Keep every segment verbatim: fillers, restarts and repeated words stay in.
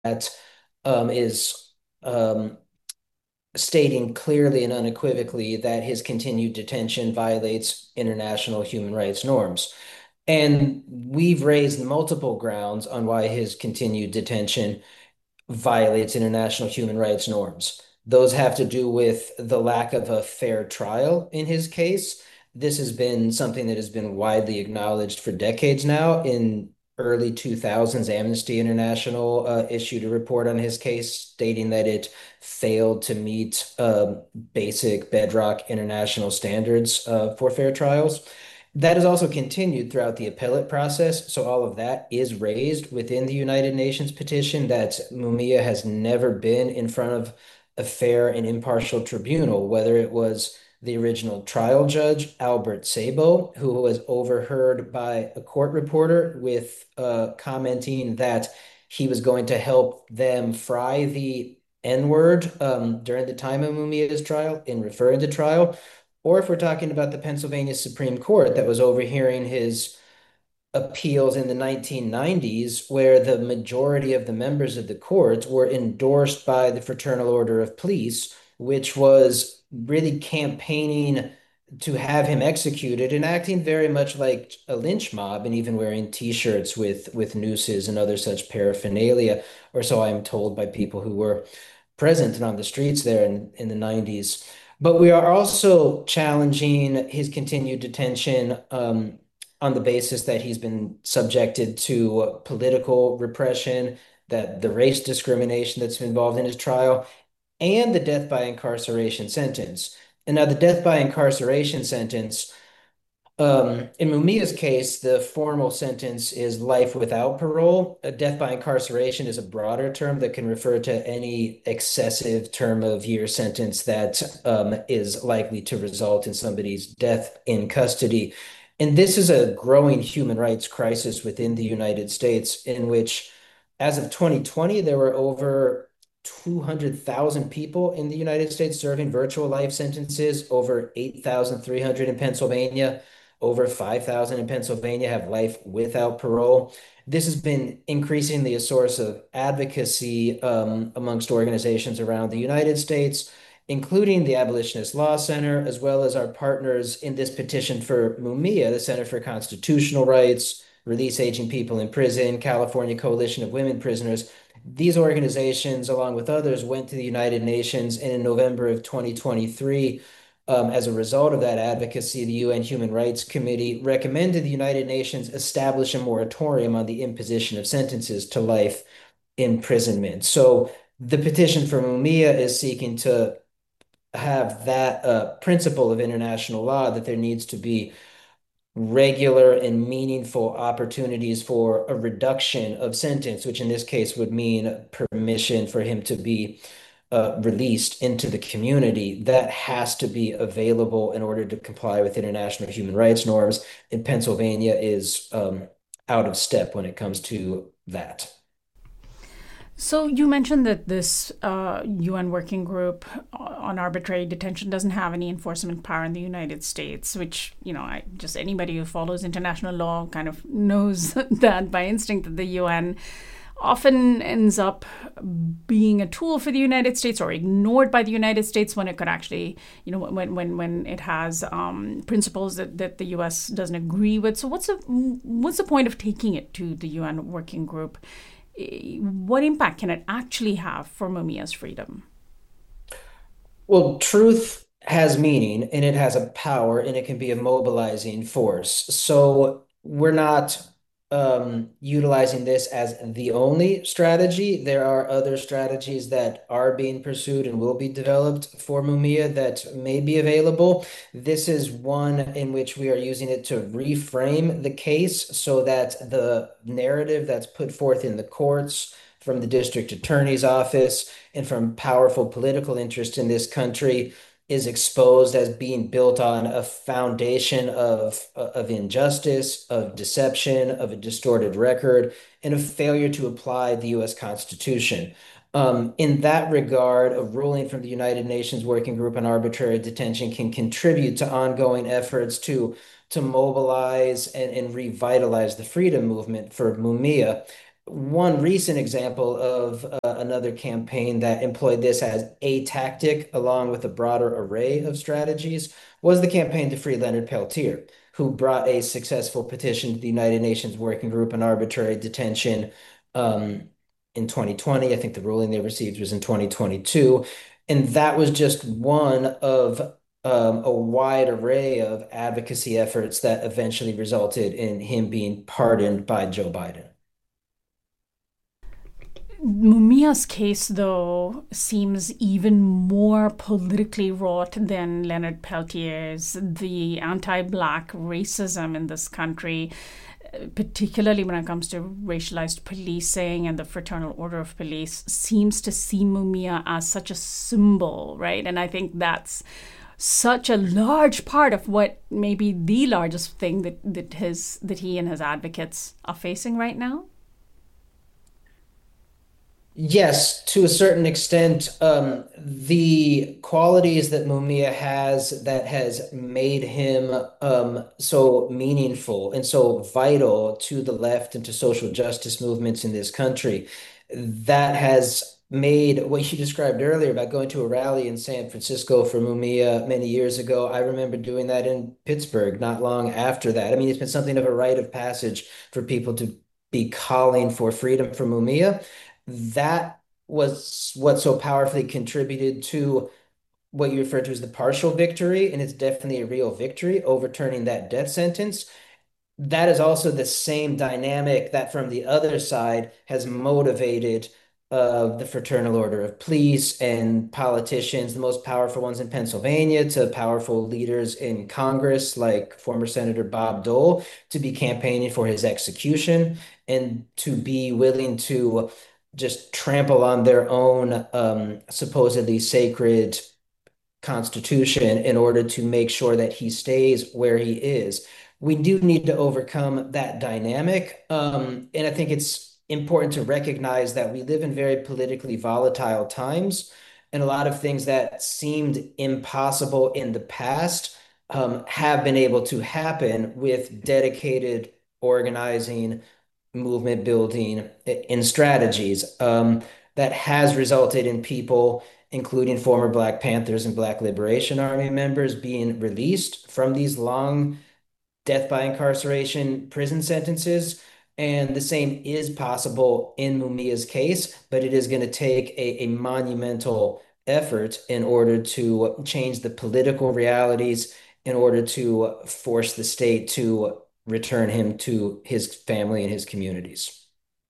that um, is um, stating clearly and unequivocally that his continued detention violates international human rights norms. And we've raised multiple grounds on why his continued detention violates international human rights norms. Those have to do with the lack of a fair trial in his case. This has been something that has been widely acknowledged for decades now. In early two thousands, Amnesty International uh, issued a report on his case stating that it failed to meet um, basic bedrock international standards uh, for fair trials. That has also continued throughout the appellate process. So all of that is raised within the United Nations petition that Mumia has never been in front of a fair and impartial tribunal, whether it was the original trial judge, Albert Sabo, who was overheard by a court reporter with uh, commenting that he was going to help them fry the N-word um, during the time of Mumia's trial in referring to trial, or if we're talking about the Pennsylvania Supreme Court that was overhearing his appeals in the nineteen nineties, where the majority of the members of the court were endorsed by the Fraternal Order of Police, which was really campaigning to have him executed and acting very much like a lynch mob and even wearing t-shirts with with nooses and other such paraphernalia, or so I'm told by people who were present and on the streets there in, in the nineties. But we are also challenging his continued detention um, on the basis that he's been subjected to political repression, that the race discrimination that's been involved in his trial, and the death by incarceration sentence. And now the death by incarceration sentence, um, in Mumia's case, the formal sentence is life without parole. A death by incarceration is a broader term that can refer to any excessive term of year sentence that um, is likely to result in somebody's death in custody. And this is a growing human rights crisis within the United States, in which, as of twenty twenty, there were over two hundred thousand people in the United States serving virtual life sentences, over eight thousand three hundred in Pennsylvania. Over five thousand in Pennsylvania have life without parole. This has been increasingly a source of advocacy um, amongst organizations around the United States, including the Abolitionist Law Center, as well as our partners in this petition for Mumia, the Center for Constitutional Rights, Release Aging People in Prison, California Coalition of Women Prisoners. These organizations, along with others, went to the United Nations, and in November of twenty twenty-three, um, as a result of that advocacy, the U N Human Rights Committee recommended the United Nations establish a moratorium on the imposition of sentences to life imprisonment. So the petition for Mumia is seeking to have that uh, principle of international law that there needs to be regular and meaningful opportunities for a reduction of sentence, which in this case would mean permission for him to be uh, released into the community. That has to be available in order to comply with international human rights norms. And Pennsylvania is um, out of step when it comes to that. So you mentioned that this uh, U N working group on arbitrary detention doesn't have any enforcement power in the United States, which, you know, I, just anybody who follows international law kind of knows that by instinct, that the U N often ends up being a tool for the United States or ignored by the United States when it could actually, you know, when when when it has um, principles that, that the U S doesn't agree with. So what's the what's the point of taking it to the U N working group? What impact can it actually have for Mumia's freedom? Well, truth has meaning and it has a power and it can be a mobilizing force. So we're not um, utilizing this as the only strategy. There are other strategies that are being pursued and will be developed for Mumia that may be available. This is one in which we are using it to reframe the case so that the narrative that's put forth in the courts from the district attorney's office and from powerful political interest in this country is exposed as being built on a foundation of, of injustice, of deception, of a distorted record, and a failure to apply the U S Constitution. Um, in that regard, a ruling from the United Nations Working Group on Arbitrary Detention can contribute to ongoing efforts to, to mobilize and, and revitalize the freedom movement for Mumia. one recent example of uh, another campaign that employed this as a tactic, along with a broader array of strategies, was the campaign to free Leonard Peltier, who brought a successful petition to the United Nations Working Group on Arbitrary Detention um, in twenty twenty. I think the ruling they received was in twenty twenty-two. And that was just one of um, a wide array of advocacy efforts that eventually resulted in him being pardoned by Joe Biden. Mumia's case, though, seems even more politically wrought than Leonard Peltier's. The anti Black racism in this country, particularly when it comes to racialized policing and the Fraternal Order of Police, seems to see Mumia as such a symbol, right? And I think that's such a large part of what maybe the largest thing that, that his that he and his advocates are facing right now. Yes, to a certain extent, um, the qualities that Mumia has that has made him um, so meaningful and so vital to the left and to social justice movements in this country, that has made what you described earlier about going to a rally in San Francisco for Mumia many years ago. I remember doing that in Pittsburgh not long after that. I mean, it's been something of a rite of passage for people to be calling for freedom for Mumia. That was what so powerfully contributed to what you refer to as the partial victory, and it's definitely a real victory, overturning that death sentence. That is also the same dynamic that from the other side has motivated uh, the Fraternal Order of Police and politicians, the most powerful ones in Pennsylvania, to powerful leaders in Congress, like former Senator Bob Dole, to be campaigning for his execution and to be willing to just trample on their own um, supposedly sacred constitution in order to make sure that he stays where he is. We do need to overcome that dynamic. Um, and I think it's important to recognize that we live in very politically volatile times, and a lot of things that seemed impossible in the past um, have been able to happen with dedicated organizing, movement building, in strategies. Um, that has resulted in people, including former Black Panthers and Black Liberation Army members, being released from these long death by incarceration prison sentences. And the same is possible in Mumia's case, but it is going to take a, a monumental effort in order to change the political realities, in order to force the state to return him to his family and his communities.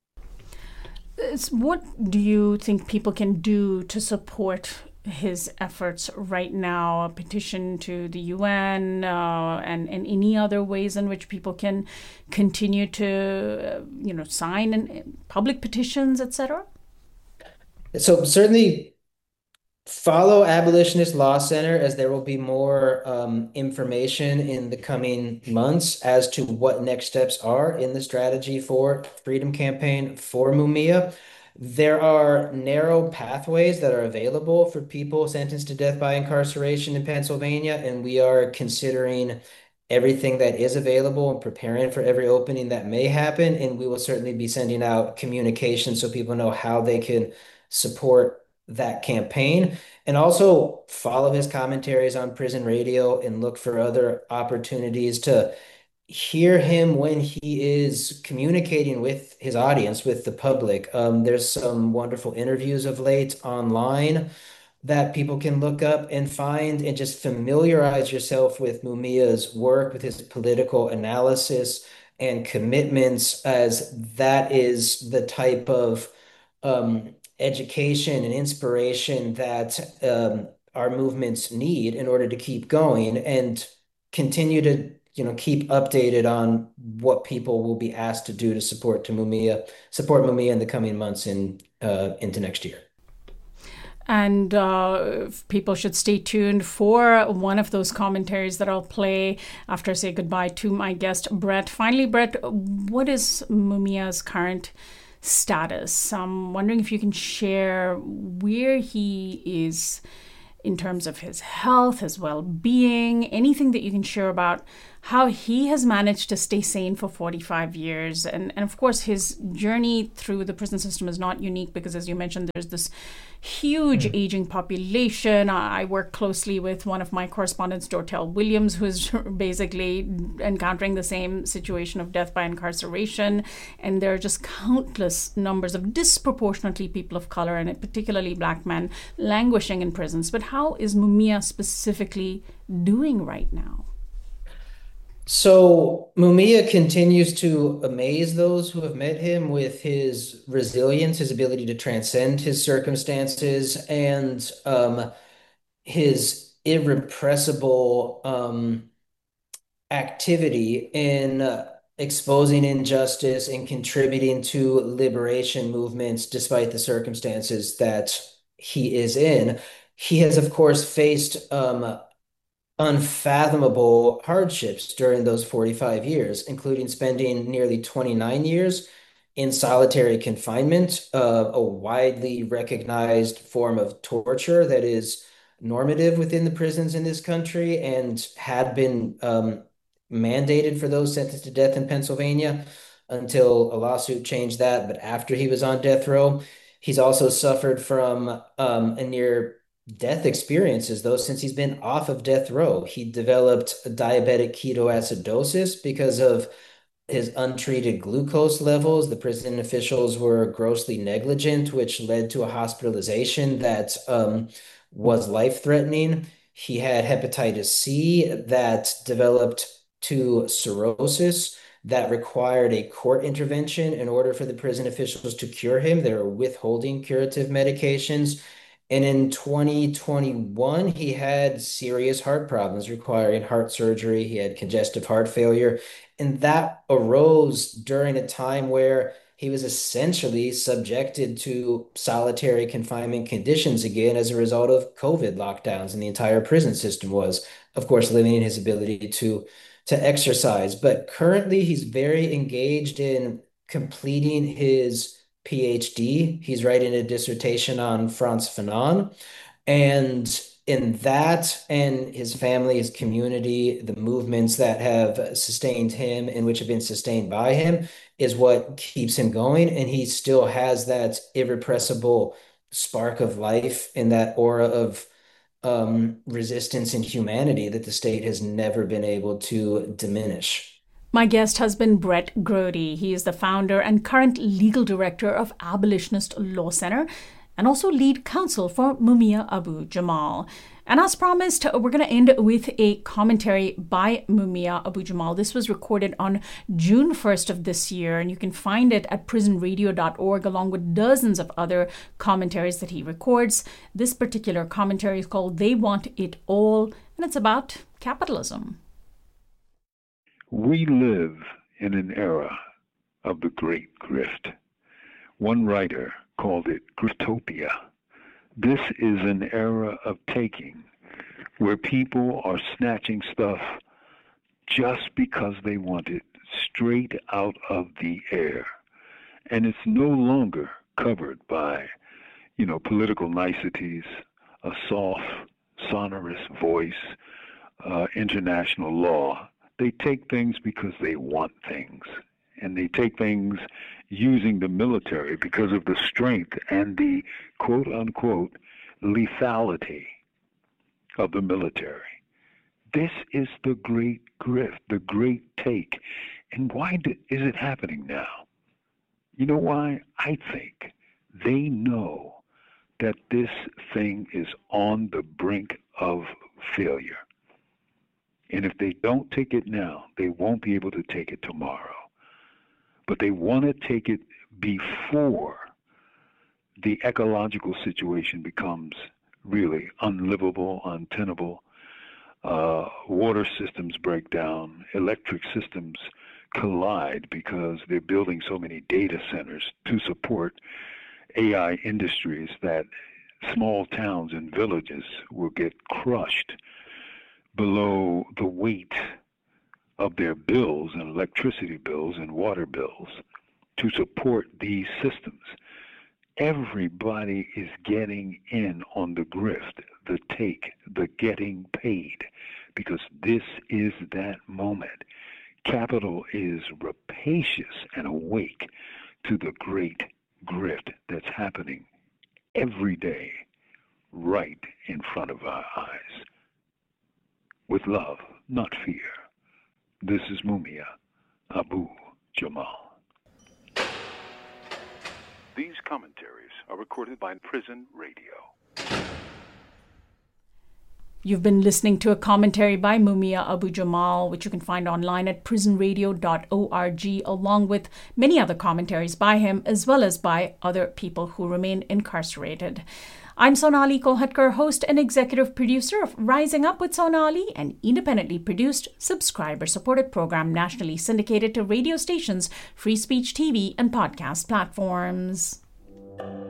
What do you think people can do to support his efforts right now? A petition to the U N uh, and, and any other ways in which people can continue to, uh, you know, sign and public petitions, et cetera? So certainly follow Abolitionist Law Center, as there will be more um, information in the coming months as to what next steps are in the strategy for Freedom Campaign for Mumia. There are narrow pathways that are available for people sentenced to death by incarceration in Pennsylvania, and we are considering everything that is available and preparing for every opening that may happen. And we will certainly be sending out communication so people know how they can support that campaign, and also follow his commentaries on prison radio and look for other opportunities to hear him when he is communicating with his audience, with the public. Um, there's some wonderful interviews of late online that people can look up and find, and just familiarize yourself with Mumia's work, with his political analysis and commitments, as that is the type of um, education and inspiration that um, our movements need in order to keep going and continue to, you know, keep updated on what people will be asked to do to support to Mumia, support Mumia in the coming months and uh, into next year. And uh, people should stay tuned for one of those commentaries that I'll play after I say goodbye to my guest, Brett. Finally, Brett, what is Mumia's current status? I'm wondering if you can share where he is in terms of his health, his well-being, anything that you can share about how he has managed to stay sane for forty-five years. And, and of course, his journey through the prison system is not unique because, as you mentioned, there's this huge Mm. aging population. I work closely with one of my correspondents, Dortel Williams, who's basically encountering the same situation of death by incarceration. And there are just countless numbers of disproportionately people of color, and particularly black men, languishing in prisons. But how is Mumia specifically doing right now? So Mumia continues to amaze those who have met him with his resilience, his ability to transcend his circumstances, and um, his irrepressible um, activity in uh, exposing injustice and contributing to liberation movements despite the circumstances that he is in. He has, of course, faced um, unfathomable hardships during those forty-five years, including spending nearly twenty-nine years in solitary confinement, uh, a widely recognized form of torture that is normative within the prisons in this country and had been um, mandated for those sentenced to death in Pennsylvania until a lawsuit changed that. But after he was on death row, he's also suffered from um, a near death experiences, though, since he's been off of death row. He developed diabetic ketoacidosis because of his untreated glucose levels. The prison officials were grossly negligent, which led to a hospitalization that um, was life-threatening. He had hepatitis C that developed to cirrhosis that required a court intervention in order for the prison officials to cure him. They were withholding curative medications. And in twenty twenty-one, he had serious heart problems requiring heart surgery. He had congestive heart failure. And that arose during a time where he was essentially subjected to solitary confinement conditions again as a result of COVID lockdowns. And the entire prison system was, of course, limiting his ability to, to exercise. But currently, he's very engaged in completing his PhD. He's writing a dissertation on Frantz Fanon. And in that and his family, his community, the movements that have sustained him and which have been sustained by him is what keeps him going. And he still has that irrepressible spark of life and that aura of um, resistance and humanity that the state has never been able to diminish. My guest has been Brett Grody. He is the founder and current legal director of Abolitionist Law Center and also lead counsel for Mumia Abu Jamal. And as promised, we're going to end with a commentary by Mumia Abu Jamal. This was recorded on June first of this year, and you can find it at prison radio dot org along with dozens of other commentaries that he records. This particular commentary is called They Want It All, and it's about capitalism. We live in an era of the Great Grift. One writer called it Griftopia. This is an era of taking, where people are snatching stuff just because they want it, straight out of the air. And it's no longer covered by, you know, political niceties, a soft, sonorous voice, uh, international law. They take things because they want things. And they take things using the military because of the strength and the quote-unquote lethality of the military. This is the great grift, the great take. And why do, is it happening now? You know why? I think they know that this thing is on the brink of failure. And if they don't take it now, they won't be able to take it tomorrow. But they want to take it before the ecological situation becomes really unlivable, untenable. Uh, water systems break down, electric systems collide because they're building so many data centers to support A I industries that small towns and villages will get crushed below the weight of their bills and electricity bills and water bills to support these systems. Everybody is getting in on the grift, the take, the getting paid. because this is that moment. Capital is rapacious and awake to the great grift that's happening every day right in front of our eyes. With love, not fear. This is Mumia Abu Jamal. These commentaries are recorded by Prison Radio. You've been listening to a commentary by Mumia Abu Jamal, which you can find online at prison radio dot org, along with many other commentaries by him, as well as by other people who remain incarcerated. I'm Sonali Kolhatkar, host and executive producer of Rising Up with Sonali, an independently produced, subscriber-supported program nationally syndicated to radio stations, free speech T V, and podcast platforms.